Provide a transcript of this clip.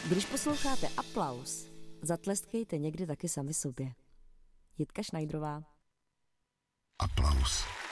Když posloucháte Aplaus, zatleskejte někdy taky sami sobě. Jitka Šnajdrová. Aplaus.